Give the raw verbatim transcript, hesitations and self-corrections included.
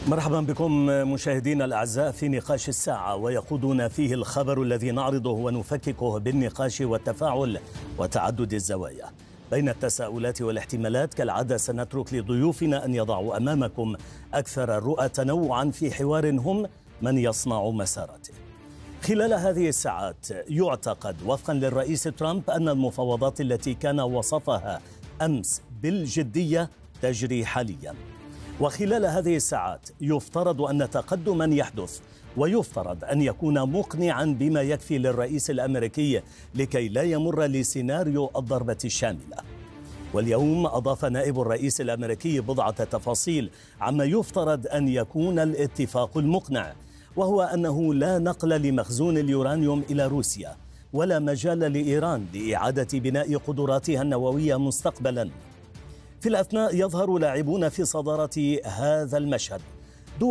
مرحبا بكم مشاهدينا الأعزاء في نقاش الساعة، ويقودنا فيه الخبر الذي نعرضه ونفككه بالنقاش والتفاعل وتعدد الزوايا. بين التساؤلات والاحتمالات كالعادة سنترك لضيوفنا أن يضعوا أمامكم أكثر الرؤى تنوعا في حوار هم من يصنع مسارته. خلال هذه الساعات يعتقد وفقا للرئيس ترامب أن المفاوضات التي كان وصفها أمس بالجدية تجري حاليا، وخلال هذه الساعات يفترض أن تقدما يحدث ويفترض أن يكون مقنعا بما يكفي للرئيس الأمريكي لكي لا يمر لسيناريو الضربة الشاملة. واليوم أضاف نائب الرئيس الأمريكي بضعة تفاصيل عما يفترض أن يكون الاتفاق المقنع، وهو أنه لا نقل لمخزون اليورانيوم إلى روسيا ولا مجال لإيران لإعادة بناء قدراتها النووية مستقبلا. في الأثناء يظهر لاعبون في صدارة هذا المشهد